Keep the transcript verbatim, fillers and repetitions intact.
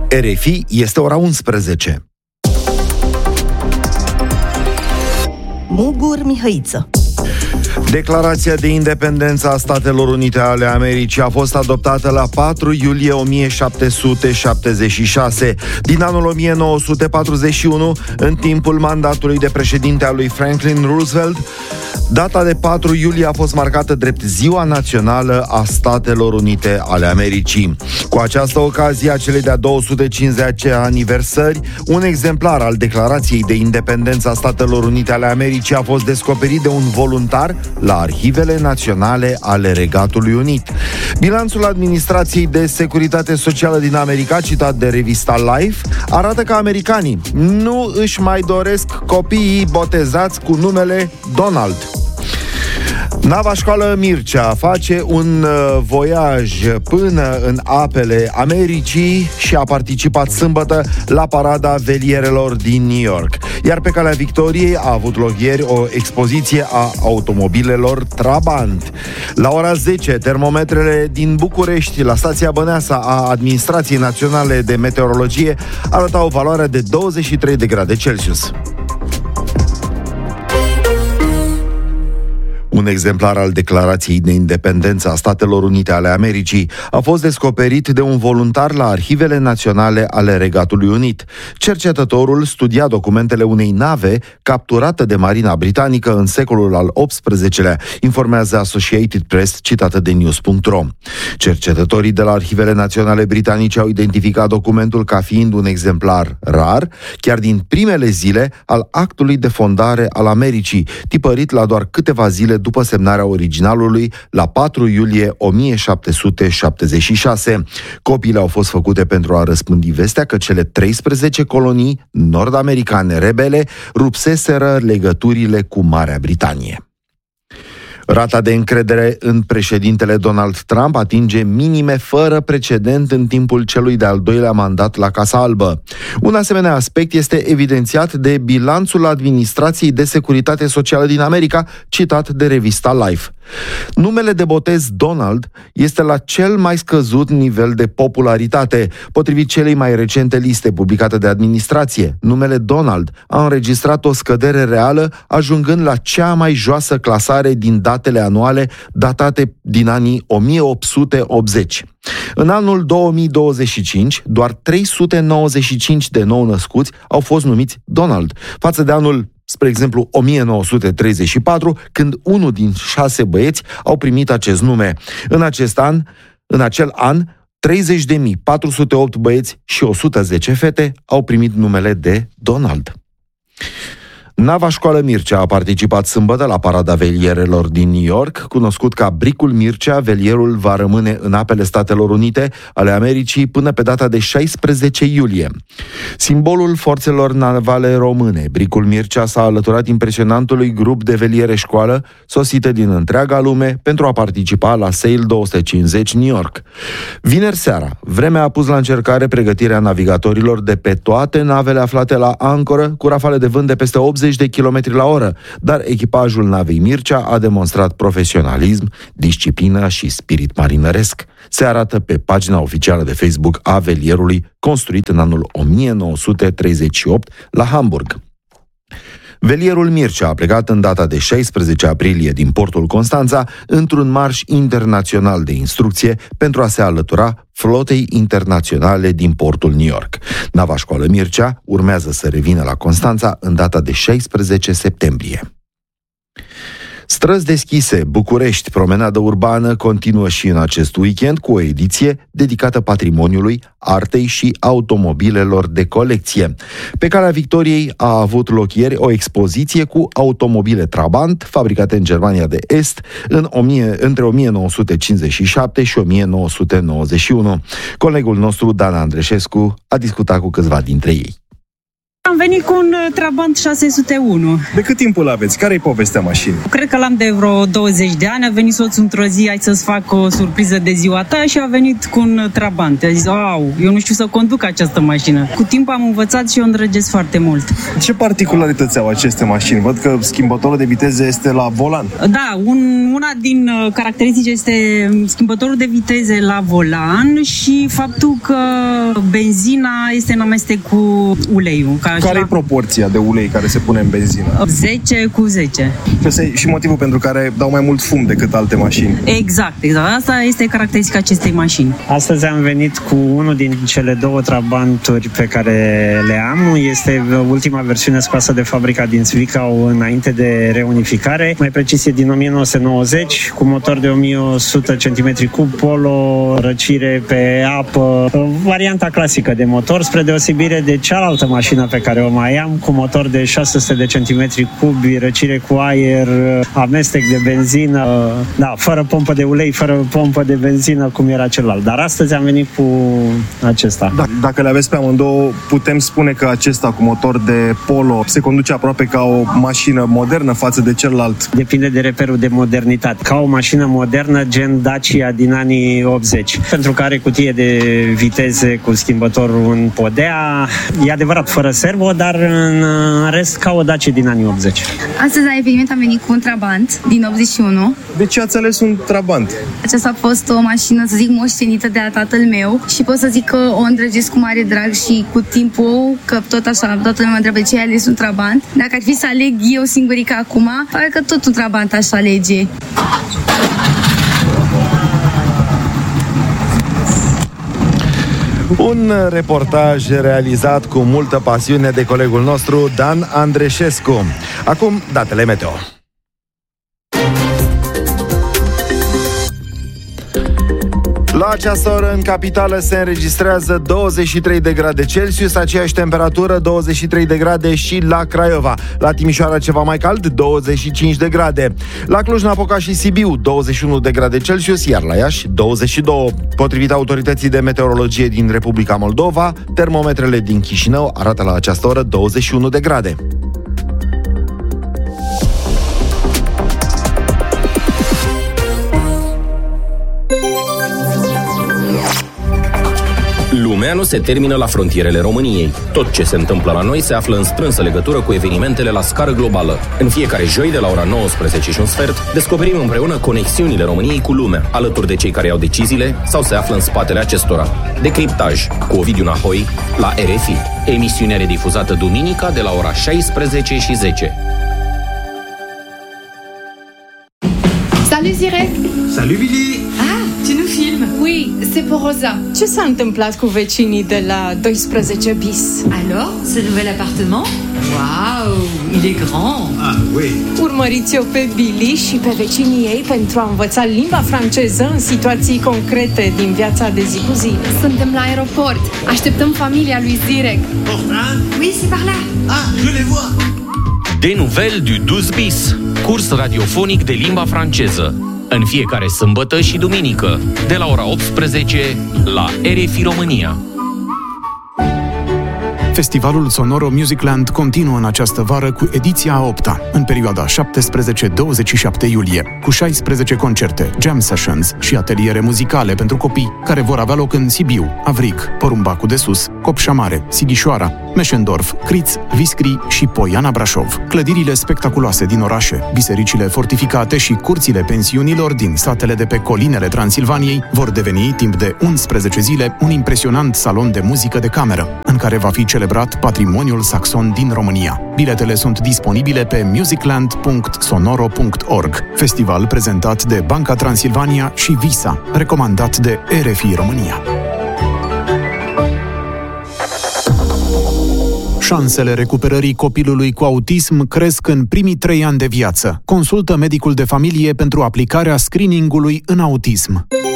R F I, este ora unsprezece. Mugur Mihăiță. Declarația de independență a Statelor Unite ale Americii a fost adoptată la patru iulie o mie șapte sute șaptezeci și șase, din anul o mie nouă sute patruzeci și unu, în timpul mandatului de președinte al lui Franklin Roosevelt. Data de patru iulie a fost marcată drept Ziua Națională a Statelor Unite ale Americii. Cu această ocazie a celei de-a două sute cincizecea aniversări, un exemplar al Declarației de Independență a Statelor Unite ale Americii a fost descoperit de un voluntar la Arhivele Naționale ale Regatului Unit. Bilanțul Administrației de Securitate Socială din America, citat de revista Life, arată că americanii nu își mai doresc copiii botezați cu numele Donald. Nava Școală Mircea face un uh, voiaj până în apele Americii și a participat sâmbătă la parada velierelor din New York. Iar pe calea Victoriei a avut loc ieri o expoziție a automobilelor Trabant. La ora zece, termometrele din București, la stația Băneasa a Administrației Naționale de Meteorologie, arătau o valoare de douăzeci și trei de grade Celsius. Un exemplar al Declarației de Independență a Statelor Unite ale Americii a fost descoperit de un voluntar la Arhivele Naționale ale Regatului Unit. Cercetătorul studia documentele unei nave capturată de Marina Britanică în secolul al optsprezecelea, informează Associated Press, citată de news punct ro. Cercetătorii de la Arhivele Naționale Britanice au identificat documentul ca fiind un exemplar rar, chiar din primele zile al actului de fondare al Americii, tipărit la doar câteva zile după semnarea originalului la patru iulie o mie șapte sute șaptezeci și șase. Copiile au fost făcute pentru a răspândi vestea că cele treisprezece colonii nord-americane rebele rupseseră legăturile cu Marea Britanie. Rata de încredere în președintele Donald Trump atinge minime fără precedent în timpul celui de-al doilea mandat la Casa Albă. Un asemenea aspect este evidențiat de bilanțul Administrației de Securitate Socială din America, citat de revista Life. Numele de botez Donald este la cel mai scăzut nivel de popularitate. Potrivit celei mai recente liste publicate de administrație, numele Donald a înregistrat o scădere reală, ajungând la cea mai joasă clasare din datele anuale datate din anii o mie opt sute optzeci. În anul două mii douăzeci și cinci, doar trei sute nouăzeci și cinci de nou-născuți au fost numiți Donald, față de anul, spre exemplu, o mie nouă sute treizeci și patru, când unul din șase băieți au primit acest nume. În acest an, în acel an, treizeci de mii patru sute opt băieți și o sută zece fete au primit numele de Donald. Nava Școală Mircea a participat sâmbătă la parada velierelor din New York. Cunoscut ca Bricul Mircea, velierul va rămâne în apele Statelor Unite ale Americii până pe data de șaisprezece iulie. Simbolul forțelor navale române, Bricul Mircea s-a alăturat impresionantului grup de veliere școală sosite din întreaga lume pentru a participa la Sail două sute cincizeci New York. Vineri seara, vremea a pus la încercare pregătirea navigatorilor de pe toate navele aflate la ancoră, cu rafale de vânt de peste optzeci de kilometri la oră, dar echipajul navei Mircea a demonstrat profesionalism, disciplină și spirit marinăresc. Se arată pe pagina oficială de Facebook a velierului, construit în anul o mie nouă sute treizeci și opt la Hamburg. Velierul Mircea a plecat în data de șaisprezece aprilie din portul Constanța într-un marș internațional de instrucție pentru a se alătura flotei internaționale din portul New York. Nava Școală Mircea urmează să revină la Constanța în data de șaisprezece septembrie. Străzi deschise, București, promenadă urbană, continuă și în acest weekend cu o ediție dedicată patrimoniului, artei și automobilelor de colecție. Pe calea Victoriei a avut loc ieri o expoziție cu automobile Trabant, fabricate în Germania de Est, în o mie, între o mie nouă sute cincizeci și șapte și o mie nouă sute nouăzeci și unu. Colegul nostru, Dan Andreșescu, a discutat cu câțiva dintre ei. Am venit cu un Trabant șase sute unu. De cât timp îl aveți? Care-i povestea mașinii? Cred că l-am de vreo douăzeci de ani. A venit soțul într-o zi, hai să-ți fac o surpriză de ziua ta, și a venit cu un Trabant. A zis, au, eu nu știu să conduc această mașină. Cu timp am învățat și o îndrăgesc foarte mult. Ce particularități au aceste mașini? Văd că schimbătorul de viteze este la volan. Da, un, una din caracteristici este schimbătorul de viteze la volan și faptul că benzina este în amestec cu uleiul. Care e proporția de ulei care se pune în benzină? zece cu zece. Ăsta e și motivul pentru care dau mai mult fum decât alte mașini. Exact, exact. Asta este caracteristica acestei mașini. Astăzi am venit cu unul din cele două Trabanturi pe care le am. Este ultima versiune scoasă de fabrica din Zwickau înainte de reunificare. Mai precis e din nouăsprezece nouăzeci, cu motor de o mie o sută centimetri cub, polo, răcire pe apă. Varianta clasică de motor, spre deosebire de cealaltă mașină pe care o mai am, cu motor de șase sute de centimetri cubi, răcire cu aer, amestec de benzină, da, fără pompă de ulei, fără pompă de benzină, cum era celălalt. Dar astăzi am venit cu acesta. Da, dacă le aveți pe amândouă, putem spune că acesta cu motor de polo se conduce aproape ca o mașină modernă față de celălalt. Depinde de reperul de modernitate. Ca o mașină modernă, gen Dacia din anii optzeci, pentru că are cutie de viteze cu schimbătorul în podea. E adevărat, fără servo, dar în rest ca o Dacia din anii optzeci. Astăzi la eveniment am venit cu un Trabant din optzeci și unu. De ce ați ales un Trabant? Aceasta a fost o mașină, să zic, moștenită de la tatăl meu și pot să zic că o îndrăgesc cu mare drag și cu timpul, că tot așa, toată lumea mă întreabă ce ai ales un Trabant. Dacă ar fi să aleg eu singurica acum, pare că tot un Trabant aș alege. Un reportaj realizat cu multă pasiune de colegul nostru Dan Andreșescu. Acum, datele meteo. La această oră în capitală se înregistrează douăzeci și trei de grade Celsius, aceeași temperatură, douăzeci și trei de grade și la Craiova. La Timișoara ceva mai cald, douăzeci și cinci de grade. La Cluj-Napoca și Sibiu, douăzeci și unu de grade Celsius, iar la Iași, douăzeci și doi. Potrivit autorității de meteorologie din Republica Moldova, termometrele din Chișinău arată la această oră douăzeci și unu de grade. Lumea nu se termină la frontierele României. Tot ce se întâmplă la noi se află în strânsă legătură cu evenimentele la scară globală. În fiecare joi, de la ora nouăsprezece și un sfert, descoperim împreună conexiunile României cu lumea, alături de cei care iau deciziile sau se află în spatele acestora. Decriptaj cu Ovidiu Nahoi la R F I. Emisiunea redifuzată duminica de la ora șaisprezece și zece. Salut Zirek! Salut Billy! Ah, tu nous filmes? Oui, c'est pour Rosa. Ce s-a întâmplat cu vecinii de la doisprezece bis? Alors, ce nouvel appartement? Waouh, il est grand! Ah, oui! Urmăriți-o pe Billy și pe vecinii ei pentru a învăța limba franceză în situații concrete din viața de zi cu zi. Suntem la aeroport. Așteptăm familia lui Zirek. Portin? Oui, c'est par là. Ah, je les vois! Des nouvelles du douze bis, curs radiofonic de limba franceză. În fiecare sâmbătă și duminică, de la ora optsprezece, la R F I România. Festivalul Sonoro Musicland continuă în această vară cu ediția a opta, în perioada șaptesprezece douăzeci și șapte iulie, cu șaisprezece concerte, jam sessions și ateliere muzicale pentru copii, care vor avea loc în Sibiu, Avrig, Porumbacu de Sus, Copșa Mare, Sighișoara, Meșendorf, Criț, Viscri și Poiana Brașov. Clădirile spectaculoase din orașe, bisericile fortificate și curțile pensiunilor din satele de pe colinele Transilvaniei vor deveni, timp de unsprezece zile, un impresionant salon de muzică de cameră, în care va fi celebrat patrimoniul saxon din România. Biletele sunt disponibile pe musicland punct sonoro punct org. Festival prezentat de Banca Transilvania și Visa, recomandat de R F I România. Șansele recuperării copilului cu autism cresc în primii trei ani de viață. Consultă medicul de familie pentru aplicarea screeningului în autism.